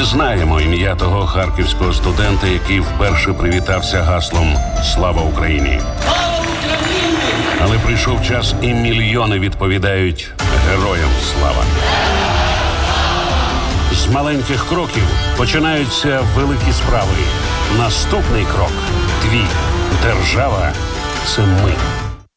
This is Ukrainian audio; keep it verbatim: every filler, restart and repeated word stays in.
Ми знаємо ім'я того харківського студента, який вперше привітався гаслом «Слава Україні». Але прийшов час, і мільйони відповідають «Героям слава». З маленьких кроків починаються великі справи. Наступний крок – твій. Держава – це ми.